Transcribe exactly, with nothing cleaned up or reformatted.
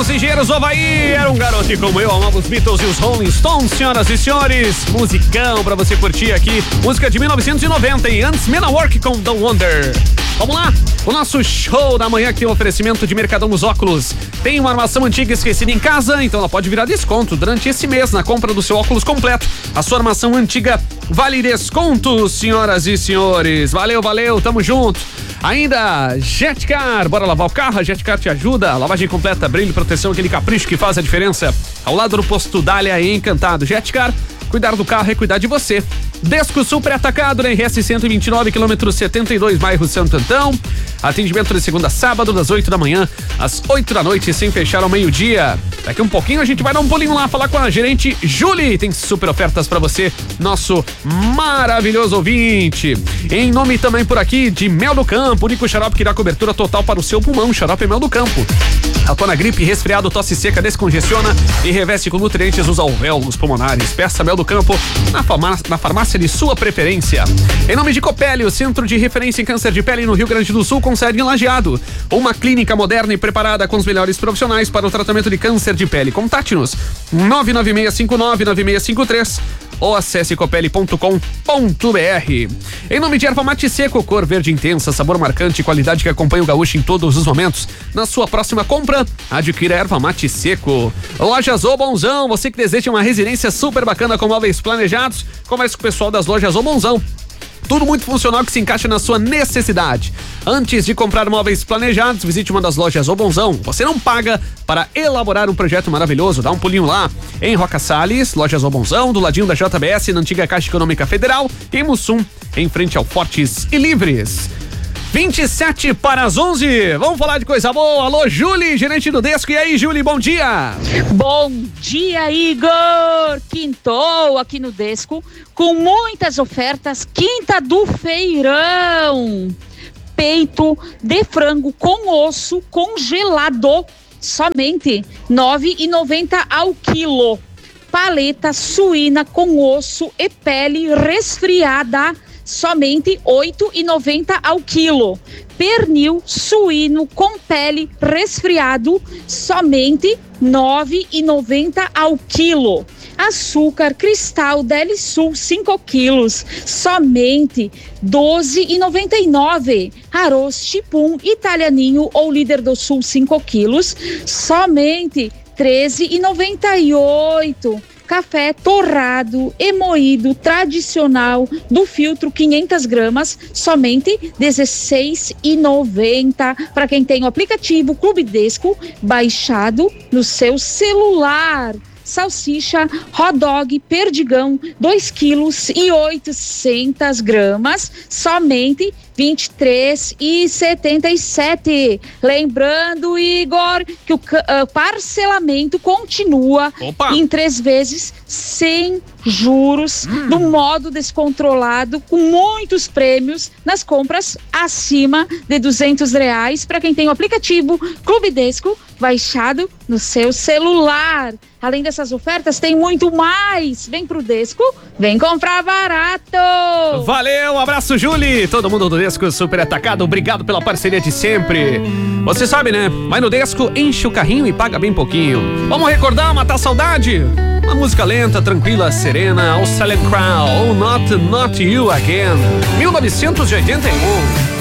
Os Engenheiros do Havaí, Era um Garoto como Eu, amava os Beatles e os Rolling Stones, senhoras e senhores. Musicão pra você curtir aqui. Música de mil novecentos e noventa e antes Men at Work com The Wonder. Vamos lá, o nosso show da manhã que tem um oferecimento de Mercadão dos Óculos. Tem uma armação antiga esquecida em casa, então ela pode virar desconto durante esse mês na compra do seu óculos completo. A sua armação antiga vale desconto, senhoras e senhores. Valeu, valeu, tamo junto. Ainda Jetcar, bora lavar o carro, a Jetcar te ajuda. Lavagem completa, brilho, proteção, aquele capricho que faz a diferença. Ao lado do posto Dália e Encantado. Jetcar, cuidar do carro é cuidar de você. Desco Super Atacado, na R S cento e vinte e nove, quilômetro setenta e dois, bairro Santo Antão. Atendimento de segunda a sábado, das oito da manhã às oito da noite, sem fechar ao meio-dia. Daqui um pouquinho a gente vai dar um pulinho lá, falar com a gerente Julie. Tem super ofertas pra você, nosso maravilhoso ouvinte. Em nome também por aqui de Mel do Campo, único xarope que dá cobertura total para o seu pulmão. Xarope Mel do Campo. Atua na gripe, resfriado, tosse seca, descongestiona e reveste com nutrientes os alvéolos pulmonares. Peça Mel do Campo na farmácia, na farmácia de sua preferência. Em nome de Copele, o centro de referência em câncer de pele no Rio Grande do Sul, com sede em Lajeado. Uma clínica moderna e preparada com os melhores profissionais para o tratamento de câncer de pele. Contate-nos nove nove seis cinco nove nove seis cinco três ou acesse copele ponto com ponto b r. Em nome de Erva Mate Seco, cor verde intensa, sabor marcante e qualidade que acompanha o gaúcho em todos os momentos. Na sua próxima compra, adquira Erva Mate Seco. Lojas O Bonzão, você que deseja uma residência super bacana com móveis planejados, converse com o pessoal das lojas O Bonzão. Tudo muito funcional que se encaixa na sua necessidade. Antes de comprar móveis planejados, visite uma das lojas O Bonzão. Você não paga para elaborar um projeto maravilhoso. Dá um pulinho lá em Roca Salles, lojas O Bonzão, do ladinho da J B S, na antiga Caixa Econômica Federal, e em Mussum, em frente ao Fortes e Livres. vinte e sete para as onze. Vamos falar de coisa boa. Alô, Julie, gerente do Desco. E aí, Julie, bom dia. Bom dia, Igor. Quintou aqui no Desco com muitas ofertas. Quinta do feirão. Peito de frango com osso congelado, somente nove reais e noventa centavos ao quilo. Paleta suína com osso e pele resfriada, somente oito reais e noventa centavos ao quilo. Pernil suíno com pele resfriado, somente nove reais e noventa centavos ao quilo. Açúcar cristal Deli Sul cinco quilos, somente doze reais e noventa e nove centavos. Arroz Chipum Italianinho ou Líder do Sul cinco quilos, somente treze reais e noventa e oito centavos. Café torrado e moído tradicional do filtro quinhentas gramas, somente dezesseis reais e noventa centavos. Para quem tem o aplicativo Clube Desco baixado no seu celular. Salsicha hot dog Perdigão dois quilos e oitocentas gramas, somente vinte e três reais e setenta e sete centavos. Lembrando, Igor, que o uh, parcelamento continua Opa. em três vezes sem juros, hum. do modo descontrolado, com muitos prêmios nas compras acima de duzentos reais. Para quem tem o aplicativo Clube Desco baixado no seu celular. Além dessas ofertas, tem muito mais. Vem pro Desco, vem comprar barato. Valeu, um abraço, Julie. Todo mundo do Desco Super Atacado, obrigado pela parceria de sempre. Você sabe, né? Vai no Desco, enche o carrinho e paga bem pouquinho. Vamos recordar, matar saudade? Uma música lenta, tranquila, serena, ao Silent Crown, ou Not, Not You Again, mil novecentos e oitenta e um.